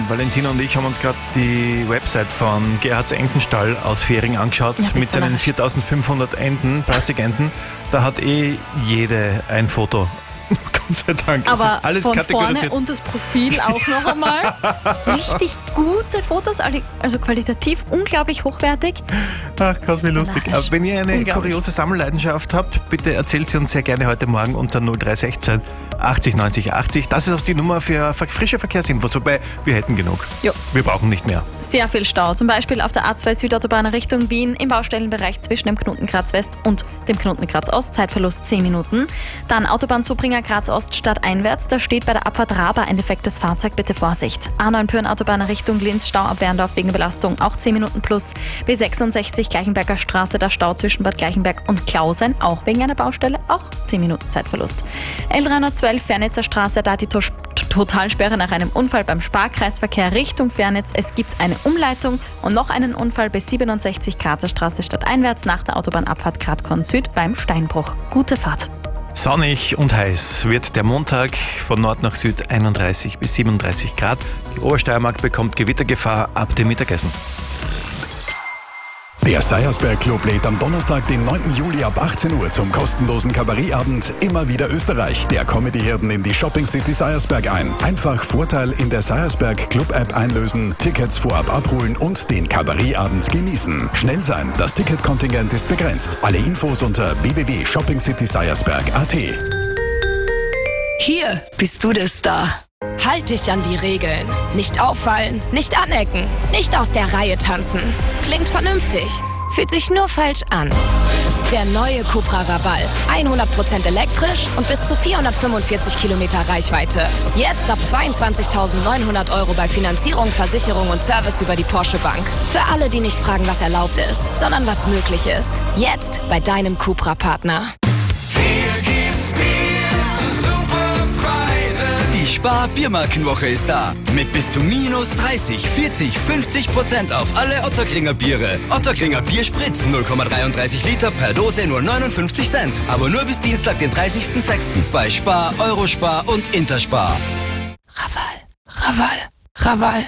Valentina und ich haben uns gerade die Website von Gerhards Entenstall aus Fähring angeschaut, mit seinen 4500 Enten, Plastikenten. Da hat jede ein Foto. Gott sei Dank. Aber es ist alles von kategorisiert. vorne und das Profil auch noch einmal. Richtig gute Fotos, also qualitativ unglaublich hochwertig. Ach Gott, wie lustig. narrisch. Wenn ihr eine kuriose Sammelleidenschaft habt, bitte erzählt sie uns sehr gerne heute Morgen unter 0316 80 90 80. Das ist auch die Nummer für frische Verkehrsinfos, wobei wir hätten genug. Jo. Wir brauchen nicht mehr. Sehr viel Stau, zum Beispiel auf der A2 Südautobahn Richtung Wien im Baustellenbereich zwischen dem Knoten Graz West und dem Knoten Graz Ost, Zeitverlust 10 Minuten. Dann Autobahnzubringer Graz Ost stadteinwärts, da steht bei der Abfahrt Raba ein defektes Fahrzeug, bitte Vorsicht. A9 Pürn Autobahn Richtung Linz, Stau ab Werndorf wegen Belastung, auch 10 Minuten plus. B66 Gleichenberger Straße, der Stau zwischen Bad Gleichenberg und Klausen, auch wegen einer Baustelle, auch 10 Minuten Zeitverlust. L312 Fernitzer Straße, da die Totalsperre nach einem Unfall beim Sparkreisverkehr Richtung Fernitz. Es gibt eine Umleitung und noch einen Unfall bei 67 Grazer Straße stadteinwärts nach der Autobahnabfahrt Gradkorn Süd beim Steinbruch. Gute Fahrt. Sonnig und heiß wird der Montag von Nord nach Süd 31 bis 37 Grad. Die Obersteiermark bekommt Gewittergefahr ab dem Mittagessen. Der Seiersberg Club lädt am Donnerstag, den 9. Juli ab 18 Uhr zum kostenlosen Kabarettabend Immer wieder Österreich der Comedy-Hirten in die Shopping City Seiersberg ein. Einfach Vorteil in der Seiersberg Club App einlösen, Tickets vorab abholen und den Kabarettabend genießen. Schnell sein, das Ticketkontingent ist begrenzt. Alle Infos unter www.shoppingcityseiersberg.at. Hier bist du der Star. Halt dich an die Regeln. Nicht auffallen, nicht anecken, nicht aus der Reihe tanzen. Klingt vernünftig, fühlt sich nur falsch an. Der neue Cupra Raval. 100% elektrisch und bis zu 445 Kilometer Reichweite. Jetzt ab 22.900 € bei Finanzierung, Versicherung und Service über die Porsche Bank. Für alle, die nicht fragen, was erlaubt ist, sondern was möglich ist. Jetzt bei deinem Cupra-Partner. Die Spar-Biermarkenwoche ist da. Mit bis zu minus 30, 40, 50% auf alle Ottakringer Biere. Ottakringer Bierspritz 0,33 Liter per Dose nur 59 Cent. Aber nur bis Dienstag, den 30.06. bei Spar, Eurospar und Interspar. Raval.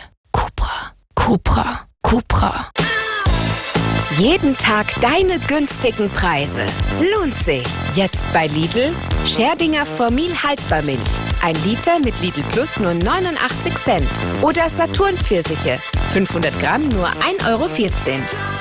Cupra. Jeden Tag deine günstigen Preise. Lohnt sich. Jetzt bei Lidl. Scherdinger Formil Haltbarmilch. 1 Liter mit Lidl Plus nur 89 Cent. Oder Saturn Pfirsiche. 500 Gramm nur 1,14 €.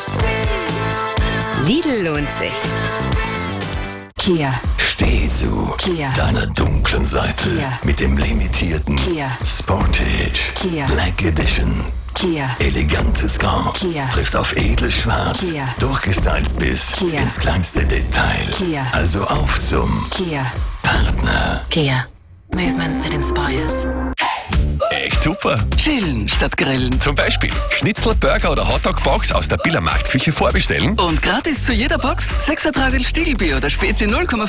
Lidl lohnt sich. Kia. Steh zu Kia. deiner dunklen Seite Kia. mit dem limitierten Kia. Sportage Kia. Black Edition. Kia. Elegantes Grau Kia. trifft auf edles Schwarz, Kia. durchgestylt bis Kia. ins kleinste Detail. Kia. Also auf zum Kia. Partner. Kia. Movement that inspires. Echt super. Chillen statt grillen. Zum Beispiel Schnitzel, Burger oder Hotdog-Box aus der Billermarktküche vorbestellen. Und gratis zu jeder Box 6er Tragel Stiegelbier oder Spezi 0,5